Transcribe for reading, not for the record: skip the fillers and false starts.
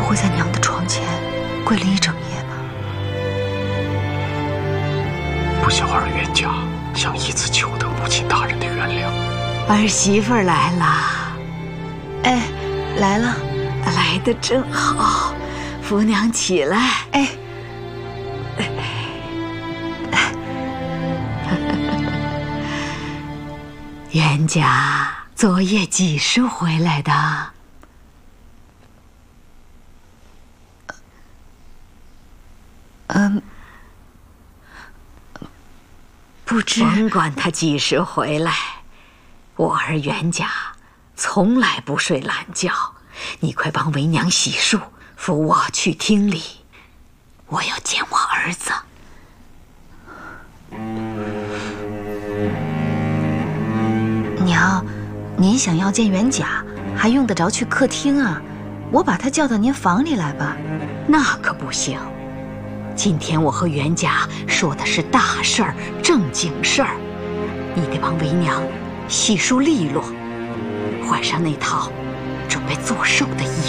会在娘的床前跪了一整夜吧？ 不想儿冤家，想以此求得母亲大人的原谅。 儿媳妇来了。 哎，来了， 来得正好。福娘起来。 哎。 冤家昨夜几时回来的？ 不知。 甭管他几时回来，我儿冤家从来不睡懒觉。你快帮为娘洗漱，扶我去厅里，我要见我儿子。 娘，您想要见冤家，还用得着去客厅啊？我把他叫到您房里来吧。 那可不行，今天我和冤家说的是大事儿、正经事儿，你得帮为娘洗漱利落，换上那套准备做寿的衣服。